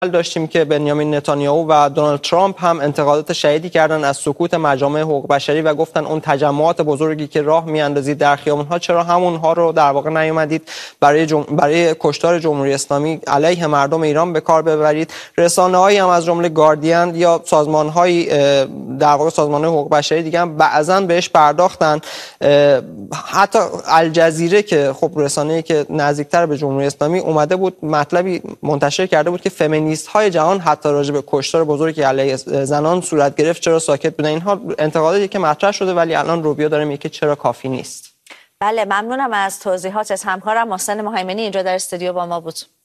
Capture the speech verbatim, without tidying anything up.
داشتیم که بنیامین نتانیاهو و دونالد ترامپ هم انتقادات شدیدی کردن از سکوت مجامع حقوق بشری و گفتن اون تجمعات بزرگی که راه میاندازید در خیابون‌ها چرا همونها رو در واقع نیومدید برای جم... برای کشتار جمهوری اسلامی علیه مردم ایران به کار ببرید. رسانه‌هایی هم از جمله گاردین یا سازمان‌های در واقع سازمان‌های حقوق بشری دیگه هم بعضاً بهش پرداختن. حتی الجزیره که خب رسانه‌ای که نزدیکتر به جمهوری اسلامی اومده بود مطلبی منتشر کرده بود که فمینیست های جهان حتی راجع به کشتار بزرگی علیه زنان صورت گرفت چرا ساکت بودن. اینها انتقاداتی که مطرح شده ولی الان روبیو داره میگه که چرا کافی نیست. بله ممنونم از توضیحات از همکارم محسن مهیمنی اینجا در استودیو با ما بود.